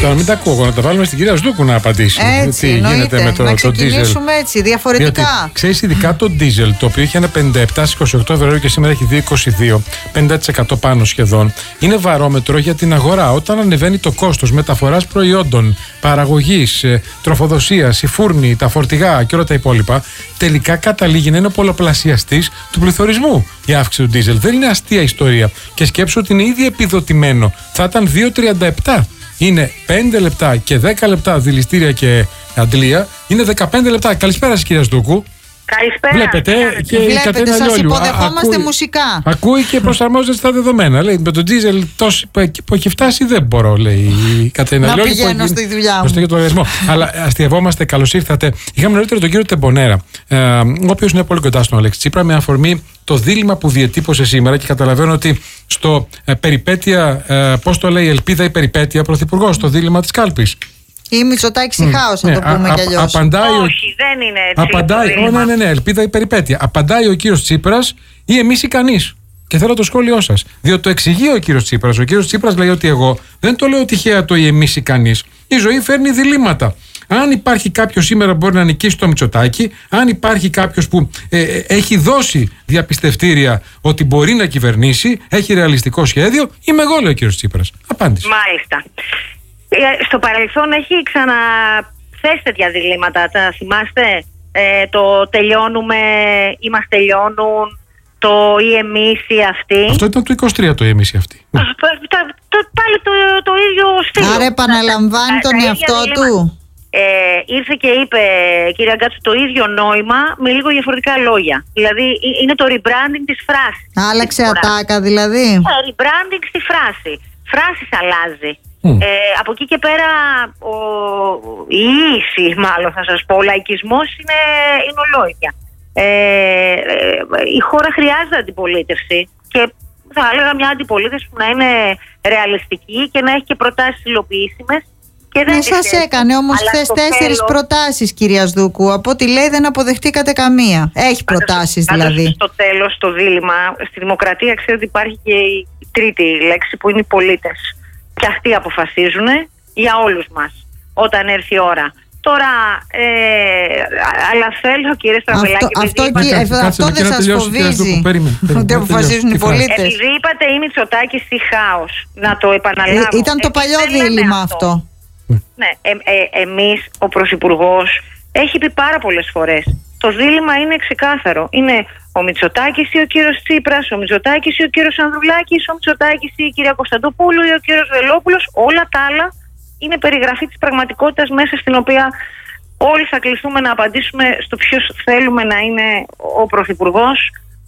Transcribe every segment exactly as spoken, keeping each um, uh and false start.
Τώρα μην τα ακούω, να τα βάλουμε στην κυρία Σδούκου να απαντήσει. Έτσι, τι εννοείται. γίνεται με το, να το ξεκινήσουμε diesel. Έτσι, διαφορετικά. Γιατί, ξέρεις, ειδικά το diesel, το οποίο είχε ένα πενήντα επτά στις είκοσι οκτώ Φεβρουαρίου και σήμερα έχει δύο είκοσι δύο, πενήντα τοις εκατό πάνω σχεδόν, είναι βαρόμετρο για την αγορά. Όταν ανεβαίνει το κόστος μεταφοράς προϊόντων, παραγωγής, τροφοδοσίας, η φούρνη, τα φορτηγά και όλα τα υπόλοιπα, τελικά καταλήγει να είναι ο πολλαπλασιαστής του πληθωρισμού η αύξηση του diesel. Δεν είναι αστεία ιστορία. Και σκέψου ότι είναι ήδη επιδοτημένο. Θα ήταν δύο τριάντα επτά. Είναι πέντε λεπτά και δέκα λεπτά δηληστήρια και αντλία. Είναι δεκαπέντε λεπτά. Καλησπέρα σας, κυρία Στούκου. Καλησπέρα. Βλέπετε, και η Βλέπετε, Κατερίνα σας Λιόλιου υποδεχόμαστε ακούει, μουσικά. Ακούει και προσαρμόζεται στα δεδομένα. Λέει, με το ντίζελ τόσο που έχει φτάσει δεν μπορώ, λέει η Κατερίνα Να Λιόλιου. πηγαίνω στη δουλειά μου. Στο λογαριασμό. Αλλά αστειευόμαστε, καλώς ήρθατε. Είχαμε νωρίτερα τον κύριο Τεμπονέρα, ε, ο οποίος είναι πολύ κοντά στον Αλέξη Τσίπρα, με αφορμή το δίλημμα που διετύπωσε σήμερα και καταλαβαίνω ότι στο ε, περιπέτεια, ε, πώς το λέει, ελπίδα ή περιπέτεια, πρωθυπουργός, στο δίλημμα της κάλπης. Ή Μητσοτάκης ή χάος, να ναι, το πούμε α, κι αλλιώς. Απαντάει Όχι, ο... δεν είναι έτσι. Απαντάει, oh, ναι, ναι, ναι, ελπίδα ή περιπέτεια. Απαντάει ο κύριος Τσίπρας ή εμείς ή κανείς. Και θέλω το σχόλιο σας. Διότι το εξηγεί ο κύριος Τσίπρας. Ο κύριος Τσίπρας λέει ότι εγώ δεν το λέω τυχαία το ή εμείς ή κανείς. Η ζωή φέρνει διλήμματα. Αν υπάρχει κάποιος σήμερα που μπορεί να νικήσει το Μητσοτάκη, αν υπάρχει κάποιος που ε, έχει δώσει διαπιστευτήρια ότι μπορεί να κυβερνήσει, έχει ρεαλιστικό σχέδιο, είμαι εγώ, λέει ο κύριος Τσίπρας. Απάντηση. Μάλιστα. Στο παρελθόν έχει ξαναθέσει τέτοια διλήμματα. Τα θυμάστε, ε, το τελειώνουμε ή μας τελειώνουν, το ή εμείς ή αυτοί. Αυτό ήταν το είκοσι τρία το ή εμείς ή αυτοί. Α, τα, το, πάλι το, το ίδιο στήλο. Άρα επαναλαμβάνει τον εαυτό του. Ε, ήρθε και είπε, κύριε Αγκάτσου, το ίδιο νόημα με λίγο διαφορετικά λόγια. Δηλαδή είναι το rebranding της φράσης. Άλλαξε ατάκα δηλαδή. Ε, rebranding στη φράση. Φράσης αλλάζει. Mm. Ε, από εκεί και πέρα ο, η ίση, μάλλον θα σας πω, ο λαϊκισμός είναι, είναι ολόγια. Ε, ε, η χώρα χρειάζεται αντιπολίτευση και θα έλεγα μια αντιπολίτευση που να είναι ρεαλιστική και να έχει και προτάσεις υλοποιήσιμες. Ναι, σας έκανε όμως χθες τέσσερις τέλος... προτάσεις, κυρία Σδούκου. Από ό,τι λέει δεν αποδεχτήκατε καμία. Έχει προτάσεις δηλαδή. Στο τέλος, το δίλημμα, στη δημοκρατία ξέρω ότι υπάρχει και η τρίτη λέξη που είναι οι πολίτες. Και αυτοί αποφασίζουν για όλους μας όταν έρθει η ώρα. Τώρα, ε, αλλά θέλω, κύριε Στραβελάκη, αυτό, αυτό, είπατε, αυτό δεν σας φοβίζει ότι αποφασίζουν οι πολίτες. Επειδή είπατε η Μητσοτάκης ή χάος, να το επαναλάβω. Ε, ήταν το παλιό δίλημμα αυτό. αυτό. Ναι, ε, ε, εμείς, ο Πρωθυπουργός έχει πει πάρα πολλές φορές. Το δίλημμα είναι ξεκάθαρο. Είναι ο Μητσοτάκης ή ο κύριος Τσίπρας, ο Μητσοτάκης ή ο κύριος Ανδρουλάκης, ο Μητσοτάκης ή η κυρία Κωνσταντοπούλου ή ο κύριος Βελόπουλος. Όλα τα άλλα είναι περιγραφή της πραγματικότητας μέσα στην οποία όλοι θα κληθούμε να απαντήσουμε στο ποιος θέλουμε να είναι ο Πρωθυπουργός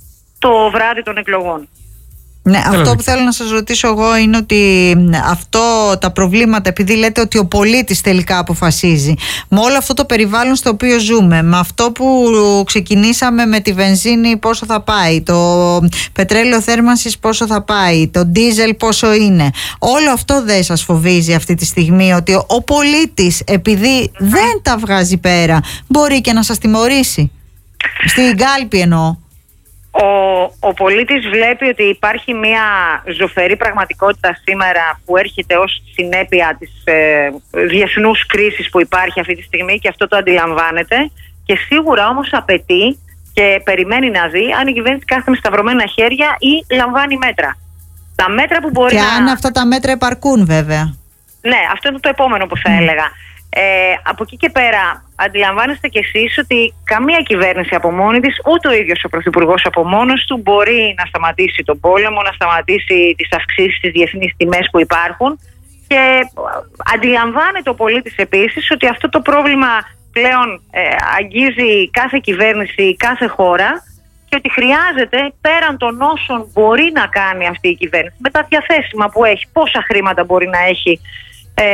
το βράδυ των εκλογών. Ναι, αυτό που θέλω να σας ρωτήσω εγώ είναι ότι αυτό τα προβλήματα, επειδή λέτε ότι ο πολίτης τελικά αποφασίζει, με όλο αυτό το περιβάλλον στο οποίο ζούμε, με αυτό που ξεκινήσαμε με τη βενζίνη πόσο θα πάει, το πετρέλαιο θέρμανσης πόσο θα πάει, το ντίζελ πόσο είναι, όλο αυτό δεν σας φοβίζει αυτή τη στιγμή ότι ο πολίτης, επειδή δεν τα βγάζει πέρα, μπορεί και να σας τιμωρήσει? Στην κάλπη εννοώ. Ο, ο πολίτης βλέπει ότι υπάρχει μια ζωφερή πραγματικότητα σήμερα που έρχεται ως συνέπεια της ε, διεθνούς κρίσης που υπάρχει αυτή τη στιγμή και αυτό το αντιλαμβάνεται και σίγουρα όμως απαιτεί και περιμένει να δει αν η κυβέρνηση κάθεται με σταυρωμένα χέρια ή λαμβάνει μέτρα. Τα μέτρα που μπορεί και να... αν αυτά τα μέτρα επαρκούν βέβαια. Ναι, αυτό είναι το επόμενο που θα mm. έλεγα. Ε, από εκεί και πέρα αντιλαμβάνεστε κι εσείς ότι καμία κυβέρνηση από μόνη της, ούτε ο ίδιος ο Πρωθυπουργός από μόνος του μπορεί να σταματήσει τον πόλεμο, να σταματήσει τις αυξήσεις στις διεθνείς τιμές που υπάρχουν και αντιλαμβάνεται ο πολίτης επίσης ότι αυτό το πρόβλημα πλέον ε, αγγίζει κάθε κυβέρνηση, κάθε χώρα και ότι χρειάζεται πέραν των όσων μπορεί να κάνει αυτή η κυβέρνηση με τα διαθέσιμα που έχει, πόσα χρήματα μπορεί να έχει Ε,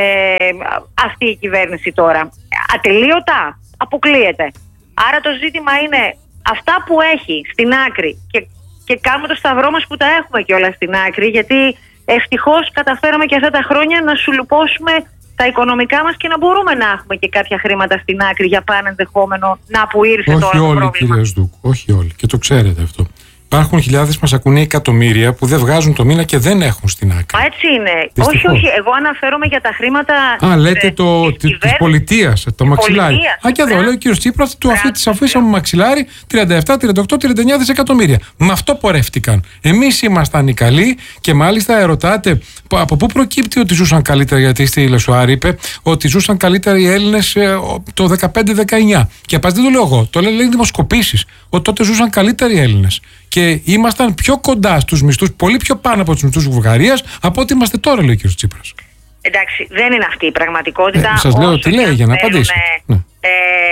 αυτή η κυβέρνηση τώρα, ατελείωτα, αποκλείεται. Άρα το ζήτημα είναι αυτά που έχει στην άκρη και, και κάνουμε το σταυρό μας που τα έχουμε και όλα στην άκρη, γιατί ευτυχώς καταφέραμε και αυτά τα χρόνια να σουλουπώσουμε τα οικονομικά μας και να μπορούμε να έχουμε και κάποια χρήματα στην άκρη για πάνε ενδεχόμενο να που ήρθε όχι τώρα όλοι, το πρόβλημα. Κυρία Σδούκου, όχι όλοι, και το ξέρετε αυτό. Υπάρχουν χιλιάδες, μας ακούνε εκατομμύρια που δεν βγάζουν το μήνα και δεν έχουν στην άκρη. Μα έτσι είναι. Δυστυχώς. Όχι, όχι. Εγώ αναφέρομαι για τα χρήματα. Α, λέτε ε, το, τη της πολιτείας, το μαξιλάρι. Α, και εδώ λέει ο κύριος Τσίπρας, του αφήσαμε μαξιλάρι τριάντα επτά, τριάντα οκτώ, τριάντα εννιά δισεκατομμύρια. Με αυτό πορεύτηκαν. Εμείς ήμασταν οι καλοί και μάλιστα ερωτάτε από πού προκύπτει ότι ζούσαν καλύτερα, γιατί στη Λεσουάρη είπε ότι ζούσαν καλύτερα οι Έλληνες το δεκαπέντε δεκαεννιά. Και πας δεν το λέω εγώ, το λένε δημοσκοπήσεις, ότι τότε ζούσαν καλύτερα οι Έλληνες. Και ήμασταν πιο κοντά στους μισθούς, πολύ πιο πάνω από τους μισθούς της Βουλγαρίας, από ό,τι είμαστε τώρα, λέει ο κ. Τσίπρας. Εντάξει, δεν είναι αυτή η πραγματικότητα. Ε, σας λέω τι λέει για να απαντήσω. Ναι. Ε,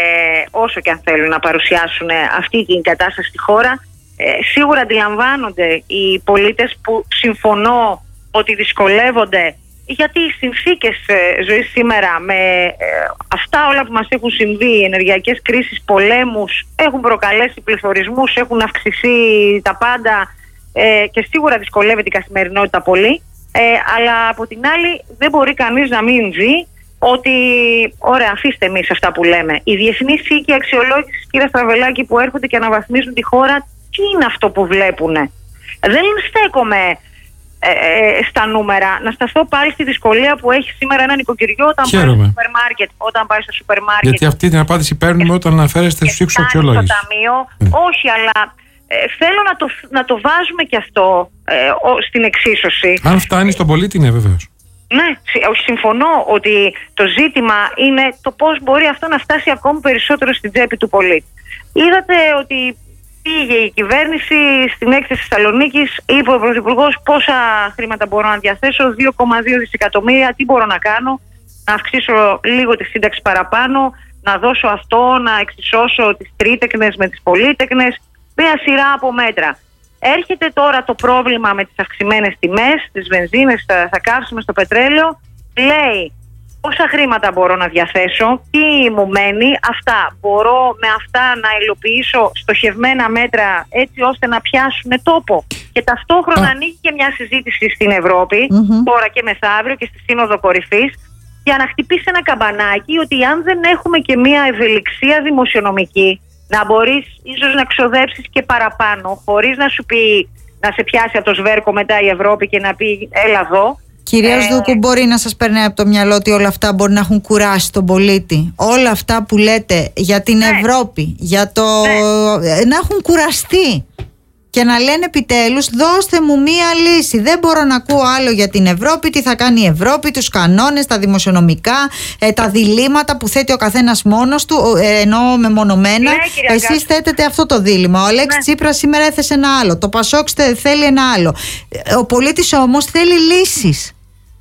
όσο και αν θέλουν να παρουσιάσουν αυτή την κατάσταση στη χώρα, ε, σίγουρα αντιλαμβάνονται οι πολίτες που συμφωνώ ότι δυσκολεύονται, γιατί οι συνθήκες ζωής σήμερα με ε, αυτά όλα που μας έχουν συμβεί, ενεργειακές κρίσεις, πολέμους, έχουν προκαλέσει πληθωρισμούς, έχουν αυξηθεί τα πάντα ε, και σίγουρα δυσκολεύεται η καθημερινότητα πολύ. Ε, αλλά από την άλλη δεν μπορεί κανείς να μην ζει ότι, ωραία, αφήστε εμείς αυτά που λέμε. Οι διεθνείς οίκοι αξιολόγησης, κύριε Στραβελάκη, που έρχονται και αναβαθμίζουν τη χώρα, τι είναι αυτό που βλέπουνε? Δεν στέκομαι Ε, ε, στα νούμερα. Να σταθώ πάλι στη δυσκολία που έχει σήμερα ένα νοικοκυριό όταν πάει στο σούπερ μάρκετ. Όταν πάει στο σούπερ μάρκετ. Γιατί αυτή την απάντηση παίρνουμε όταν αναφέρεστε στους οίκους αξιολόγησης. Στο ταμείο. Mm. Όχι, αλλά ε, θέλω να το, να το βάζουμε και αυτό ε, ο, στην εξίσωση. Αν φτάνει στον πολίτη, ναι, βεβαίως. Ναι, όχι, συμφωνώ ότι το ζήτημα είναι το πώς μπορεί αυτό να φτάσει ακόμη περισσότερο στην τσέπη του πολίτη. Είδατε ότι πήγε η κυβέρνηση στην έκθεση Θεσσαλονίκης, είπε ο Πρωθυπουργός πόσα χρήματα μπορώ να διαθέσω, δύο κόμμα δύο δισεκατομμύρια, τι μπορώ να κάνω, να αυξήσω λίγο τη σύνταξη παραπάνω, να δώσω αυτό, να εξισώσω τις τρίτεκνες με τις πολίτεκνες, μια σειρά από μέτρα. Έρχεται τώρα το πρόβλημα με τις αυξημένες τιμές, τις βενζίνες, θα, θα καύσουμε στο πετρέλαιο, λέει πόσα χρήματα μπορώ να διαθέσω, τι μου μένει, αυτά. Μπορώ με αυτά να υλοποιήσω στοχευμένα μέτρα έτσι ώστε να πιάσουν τόπο. Και ταυτόχρονα ανοίγει και μια συζήτηση στην Ευρώπη, mm-hmm. τώρα και μεθαύριο και στη Σύνοδο Κορυφής, για να χτυπήσει ένα καμπανάκι ότι αν δεν έχουμε και μια ευελιξία δημοσιονομική, να μπορείς ίσως να ξοδέψεις και παραπάνω, χωρίς να σου πει, να σε πιάσει από το σβέρκο μετά η Ευρώπη και να πει έλα εδώ. Κυρία ε... Σδούκου, μπορεί να σας περνάει από το μυαλό ότι όλα αυτά μπορεί να έχουν κουράσει τον πολίτη? Όλα αυτά που λέτε για την ναι. Ευρώπη, για το... Ναι. να έχουν κουραστεί και να λένε επιτέλους δώστε μου μία λύση. Δεν μπορώ να ακούω άλλο για την Ευρώπη, τι θα κάνει η Ευρώπη, τους κανόνες, τα δημοσιονομικά, ε, τα διλήμματα που θέτει ο καθένας μόνος του, ε, ενώ μεμονωμένα. Ναι, εσείς θέτετε αυτό το δίλημμα. Ο Αλέξης ναι. Τσίπρας σήμερα έθεσε ένα άλλο. Το Πασόκ θέλει ένα άλλο. Ο πολίτης όμως θέλει λύσεις.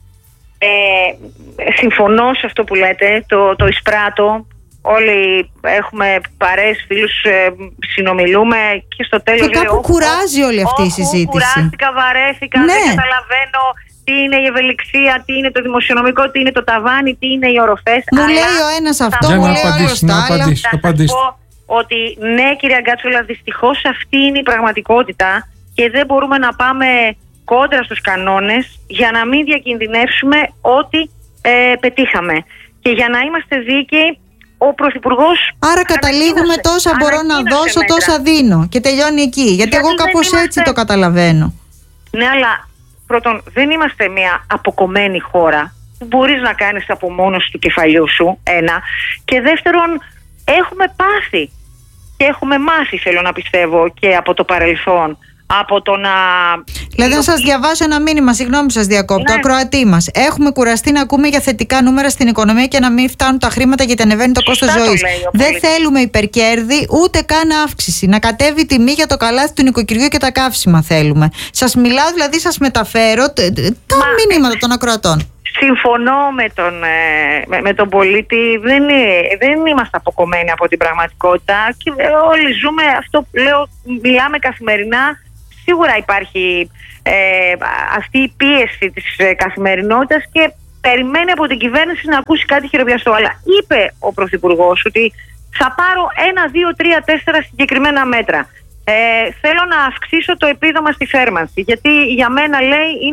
Ε, συμφωνώ σε αυτό που λέτε, το, το εισπράττω. Όλοι έχουμε παρέες, φίλους, ε, συνομιλούμε και στο τέλος... Και κάπου λέει, κουράζει όλη αυτή η συζήτηση. Κουράστηκα, βαρέθηκα, ναι. δεν καταλαβαίνω τι είναι η ευελιξία, τι είναι το δημοσιονομικό, τι είναι το ταβάνι, τι είναι οι οροφές. Μου αλλά λέει ο ένας αυτό, μου λέει ο άλλος τα άλλα. Θα σας πω ότι ναι, κυρία Γκάτσολα, δυστυχώς αυτή είναι η πραγματικότητα και δεν μπορούμε να πάμε κόντρα στους κανόνες για να μην διακινδυνεύσουμε ό,τι ε, πετύχαμε. Και για να είμαστε δίκαιοι, ο Πρωθυπουργός. Άρα καταλήγουμε τόσα μπορώ να δώσω, μέτρα. Τόσα δίνω. Και τελειώνει εκεί. Γιατί, Γιατί εγώ κάπως είμαστε... έτσι το καταλαβαίνω. Ναι, αλλά πρώτον, δεν είμαστε μια αποκομμένη χώρα που μπορείς να κάνεις από μόνος του κεφαλιού σου. Ένα. Και δεύτερον, έχουμε πάθει. Και έχουμε μάθει, θέλω να πιστεύω, και από το παρελθόν. Από το να... Δηλαδή, να σας διαβάσω ένα μήνυμα, συγγνώμη που σας διακόπτω, ναι. ακροατή μας. Έχουμε κουραστεί να ακούμε για θετικά νούμερα στην οικονομία και να μην φτάνουν τα χρήματα γιατί ανεβαίνει το κόστος ζωής. Δεν θέλουμε υπερκέρδη, ούτε καν αύξηση. Να κατέβει η τιμή για το καλάθι του νοικοκυριού και τα καύσιμα θέλουμε. Σας μιλάω, δηλαδή, σας μεταφέρω τα Μα... μηνύματα των ακροατών. Συμφωνώ με τον, με, με τον πολίτη, δεν, δεν είμαστε αποκομμένοι από την πραγματικότητα και όλοι ζούμε αυτό που λέω, μιλάμε καθημερινά. Σίγουρα υπάρχει ε, αυτή η πίεση της ε, καθημερινότητας και περιμένει από την κυβέρνηση να ακούσει κάτι χειροπιαστό. Αλλά είπε ο Πρωθυπουργός ότι θα πάρω ένα, δύο, τρία, τέσσερα συγκεκριμένα μέτρα. Ε, θέλω να αυξήσω το επίδομα στη θέρμανση, γιατί για μένα, λέει,